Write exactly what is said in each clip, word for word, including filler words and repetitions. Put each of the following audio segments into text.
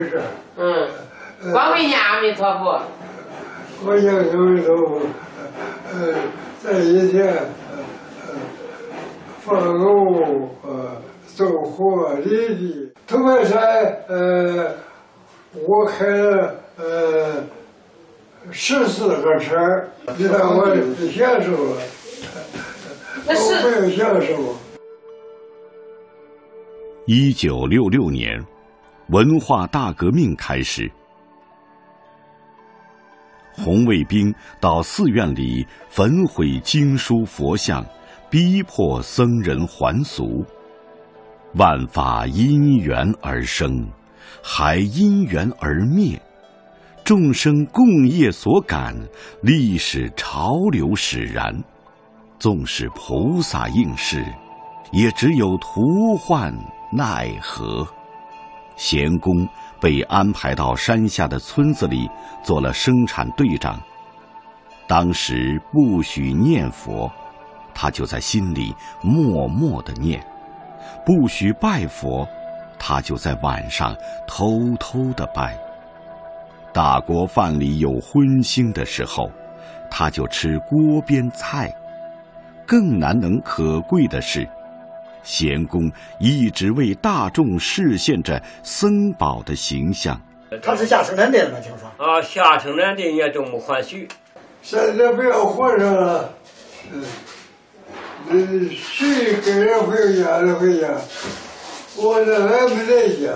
是。 嗯，光为念阿弥陀佛。 我想阿弥陀佛，呃，在一天，呃，放牛，呃，走火犁地。头白山，呃，我开了呃十四个车，你看我享受了，我没有享受。 一九六六年，文化大革命开始。红卫兵到寺院里焚毁经书佛像，逼迫僧人还俗。万法因缘而生，还因缘而灭。众生共业所感，历史潮流使然。纵使菩萨应是，也只有徒唤奈何。贤公被安排到山下的村子里做了生产队长。当时不许念佛，他就在心里默默地念；不许拜佛，他就在晚上偷偷地拜。大锅饭里有荤腥的时候，他就吃锅边菜。更难能可贵的是，贤公一直为大众示现着僧宝的形象。 他是下生产队的吗？听说啊，下生产队也都没还许。 现在不要和尚了，嗯，嗯，谁跟人回家就回家，我这还没在家，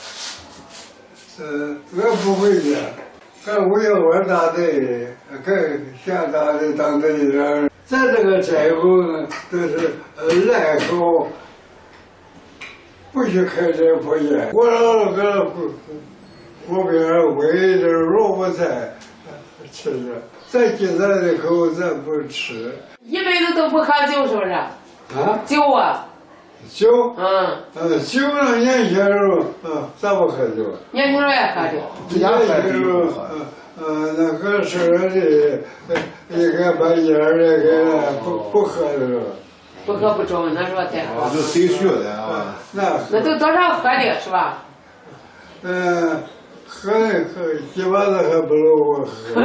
嗯，我不回家，干五幺二大队，干下大队当队长。咱这个斋后呢，都是呃赖口。不许开斋破烟，我老搁锅边煨点萝卜菜吃着，咱今咱的口咱不吃。 一辈子都不喝酒，是不是？ 啊？ 酒啊？ 酒？ 嗯。 呃，酒呢，年轻时候，嗯，咱不喝酒。 年轻人也喝酒。 年轻时候，呃呃，那个事儿的，应该把烟儿那个不不喝的时候。 不喝不中，那说太好。 就谁学的啊？ 那那都多少喝的是吧？ 嗯，喝喝一般子还不如我喝。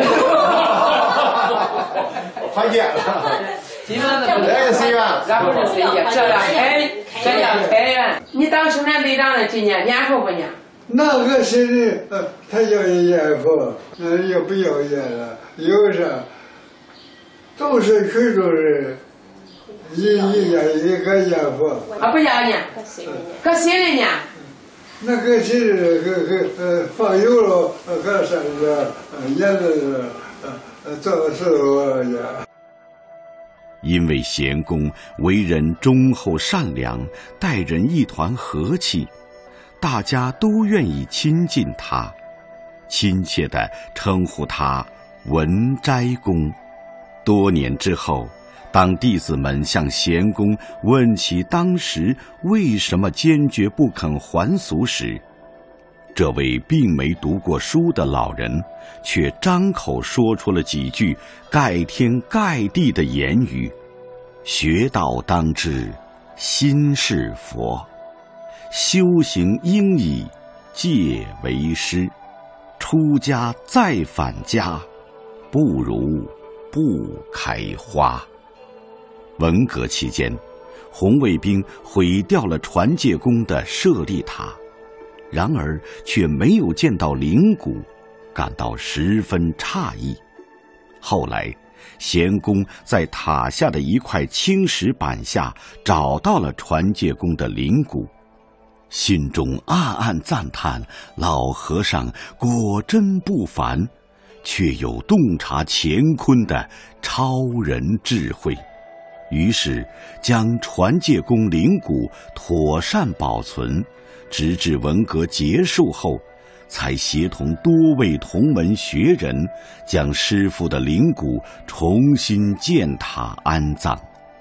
还见了。 基本上都来个谁呀？ 咱不是谁呀？这样开，这样开源。你当生产队长的今年念佛不念？ 那个谁的，呃，他要念佛，那也不要念了，有啥？都是许多人。一一年一个念佛啊，不要念，搁心里念。 那个心里，个个呃放油了，搁山上，呃念的是，呃做事我呀。 因为贤公为人忠厚善良，待人一团和气，大家都愿意亲近他，亲切地称呼他文斋公。多年之后，当弟子们向贤公问起当时为什么坚决不肯还俗时，这位并没读过书的老人却张口说出了几句盖天盖地的言语：学道当知心是佛，修行应以戒为师，出家再返家，不如不开花。文革期间，红卫兵毁掉了传戒宫的舍利塔，然而却没有见到灵骨，感到十分诧异。后来，贤公在塔下的一块青石板下找到了传戒宫的灵骨，心中暗暗赞叹老和尚果真不凡，却有洞察乾坤的超人智慧。于是将传戒宫灵骨妥善保存，直至文革结束后，才协同多位同门学人将师父的灵骨重新建塔安葬。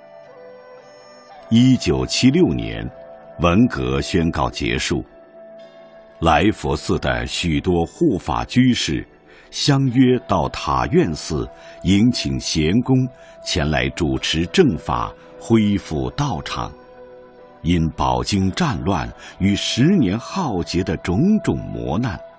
一九七六年，文革宣告结束，来佛寺的许多护法居士相约到塔院寺迎请贤公前来主持正法，恢复道场。 因饱经战乱与十年浩劫的种种磨难，